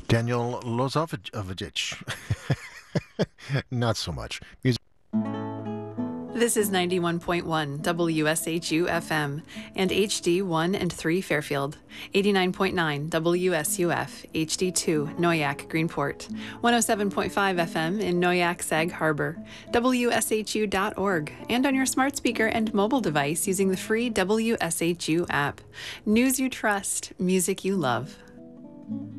Daniel Lozovic. Not so much. Music. This is 91.1 WSHU FM and HD1 and 3 Fairfield, 89.9 WSUF HD2 Noyak Greenport, 107.5 FM in Noyak Sag Harbor, WSHU.org, and on your smart speaker and mobile device using the free WSHU app. News you trust, music you love.